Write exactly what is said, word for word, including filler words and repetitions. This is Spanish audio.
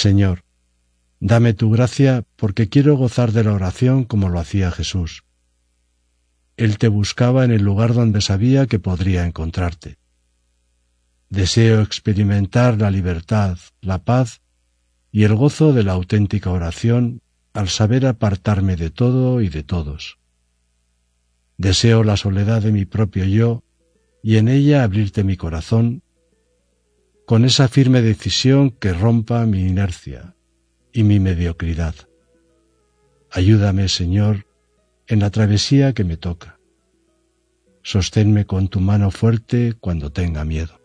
Señor, dame tu gracia porque quiero gozar de la oración como lo hacía Jesús. Él te buscaba en el lugar donde sabía que podría encontrarte. Deseo experimentar la libertad, la paz y el gozo de la auténtica oración al saber apartarme de todo y de todos. Deseo la soledad de mi propio yo y en ella abrirte mi corazón con esa firme decisión que rompa mi inercia y mi mediocridad. Ayúdame, Señor, en la travesía que me toca. Sosténme con tu mano fuerte cuando tenga miedo.